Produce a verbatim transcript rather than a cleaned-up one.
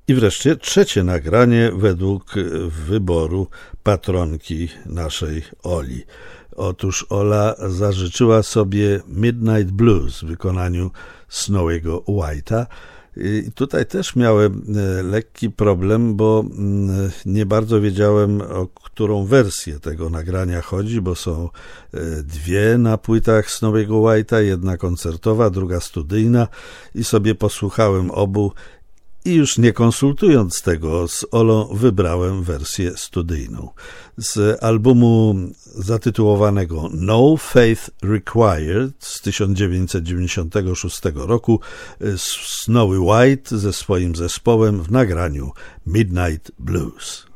I wreszcie trzecie nagranie według wyboru patronki naszej Oli. Otóż Ola zażyczyła sobie Midnight Blues w wykonaniu Snowy'ego White'a. I tutaj też miałem lekki problem, bo nie bardzo wiedziałem, o którą wersję tego nagrania chodzi, bo są dwie na płytach Snowy'ego White'a, jedna koncertowa, druga studyjna i sobie posłuchałem obu i już nie konsultując tego z Olą wybrałem wersję studyjną. Z albumu zatytułowanego No Faith Required z tysiąc dziewięćset dziewięćdziesiątego szóstego roku Snowy White ze swoim zespołem w nagraniu Midnight Blues.